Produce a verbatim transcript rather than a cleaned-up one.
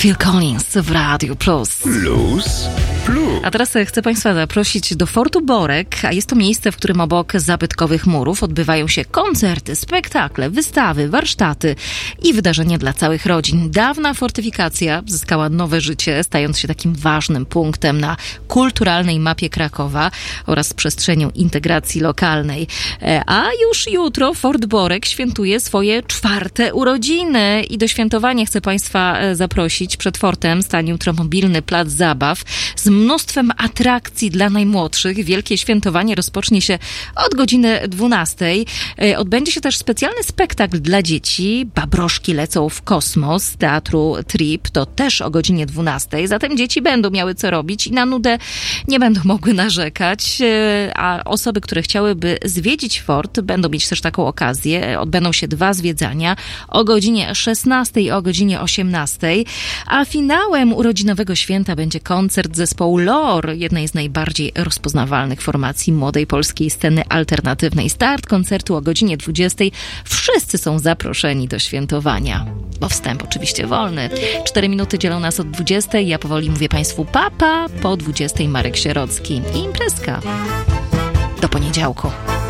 Phil Collins w Radio Plus. Plus, plus. A teraz chcę Państwa zaprosić do Fortu Borek, a jest to miejsce, w którym obok zabytkowych murów odbywają się koncerty, spektakle, wystawy, warsztaty i wydarzenia dla całych rodzin. Dawna fortyfikacja zyskała nowe życie, stając się takim ważnym punktem na kulturalnej mapie Krakowa oraz przestrzenią integracji lokalnej. A już jutro Fort Borek świętuje swoje czwarte urodziny i do świętowania chcę Państwa zaprosić. Przed fortem stanie jutro mobilny plac zabaw z mnóstwem atrakcji dla najmłodszych. Wielkie świętowanie rozpocznie się od godziny dwunastej. Odbędzie się też specjalny spektakl dla dzieci. Babroszki lecą w kosmos z teatru Trip. To też o godzinie dwunastej. Zatem dzieci będą miały co robić i na nudę nie będą mogły narzekać. A osoby, które chciałyby zwiedzić fort, będą mieć też taką okazję. Odbędą się dwa zwiedzania o godzinie szesnastej i o godzinie osiemnastej. A finałem urodzinowego święta będzie koncert zespołu Lore, jednej z najbardziej rozpoznawalnych formacji młodej polskiej sceny alternatywnej. Start koncertu o godzinie dwudziestej. Wszyscy są zaproszeni do świętowania. Bo wstęp oczywiście wolny. Cztery minuty dzielą nas od dwudziestej. Ja powoli mówię Państwu papa. Po dwudziestej Marek Sierocki i imprezka. Do poniedziałku.